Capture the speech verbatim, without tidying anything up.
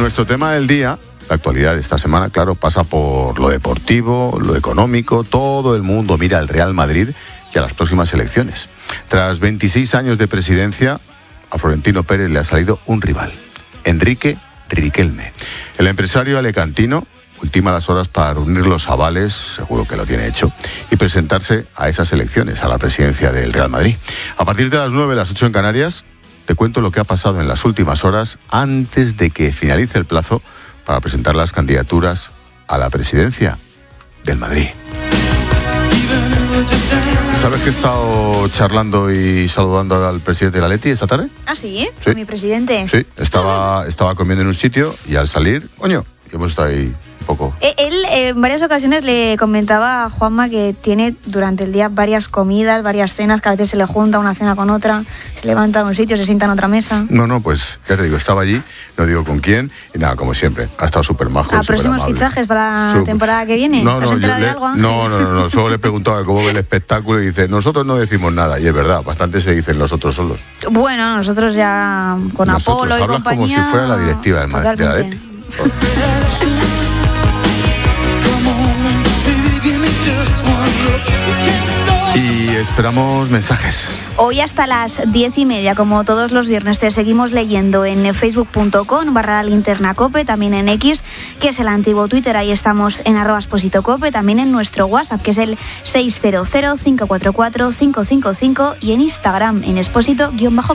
nuestro tema del día, la actualidad de esta semana, claro, pasa por lo deportivo, lo económico. Todo el mundo mira al Real Madrid y a las próximas elecciones. Tras veintiséis años de presidencia, a Florentino Pérez le ha salido un rival, Enrique Riquelme. El empresario alecantino ultima las horas para reunir los avales, seguro que lo tiene hecho, y presentarse a esas elecciones, a la presidencia del Real Madrid. A partir de las nueve, las ocho en Canarias, te cuento lo que ha pasado en las últimas horas antes de que finalice el plazo para presentar las candidaturas a la presidencia del Madrid. ¿Sabes que he estado charlando y saludando al presidente de la Atleti esta tarde? ¿Ah, sí? Sí. Mi presidente. Sí, estaba, estaba comiendo en un sitio y al salir, coño, hemos estado ahí un poco. Eh, Él eh, en varias ocasiones le comentaba a Juanma que tiene durante el día varias comidas, varias cenas, que a veces se le junta una cena con otra, se levanta de un sitio, se sienta en otra mesa. No, no, pues ya te digo, estaba allí, no digo con quién, y nada, como siempre, ha estado súper majo. ¿A próximos fichajes para la Super. temporada que viene? No, ¿Te has no, enterado yo de le, algo, Ángel? no, no, no, no, solo le he preguntado cómo ve el espectáculo y dice, nosotros no decimos nada, y es verdad, bastante se dicen los otros solos. Bueno, nosotros ya con Nosotros, Apolo y hablas compañía... como si fuera la directiva del Madrid, de la Atleti. Y esperamos mensajes. Hoy hasta las diez y media, como todos los viernes, te seguimos leyendo en facebook punto com barra linterna cope, también en X, que es el antiguo Twitter, ahí estamos en arroba exposito cope, también en nuestro WhatsApp, que es el seis cero cero, cinco cuatro cuatro, cinco cinco cinco, y en Instagram en exposito-cope.